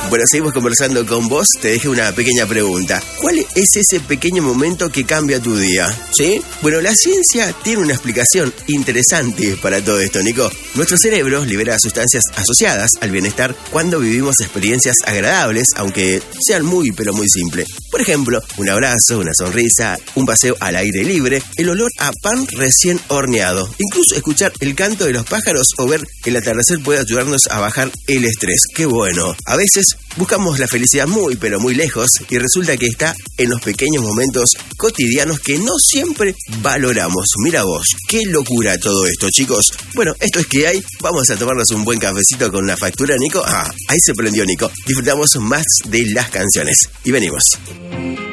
Bueno, seguimos conversando con vos. Te dejé una pequeña pregunta. ¿Cuál es ese pequeño momento que cambia tu día? ¿Sí? Bueno, la ciencia tiene una explicación interesante para todo esto, Nico. Nuestro cerebro libera sustancias asociadas al bienestar cuando vivimos experiencias agradables, aunque sean muy pero muy simples. Por ejemplo, un abrazo, una sonrisa, un paseo al aire libre, el olor a pan recién horneado. Incluso escuchar el canto de los pájaros o ver el atardecer puede ayudarnos a bajar el estrés. ¡Qué bueno! A veces buscamos la felicidad muy pero muy lejos y resulta que está en los pequeños momentos cotidianos que no siempre valoramos. Mira vos, qué locura todo esto, chicos. Bueno, esto es que hay. Vamos a tomarnos un buen cafecito con una factura, Nico. Ahí se prendió Nico. Disfrutamos más de las canciones. Y venimos.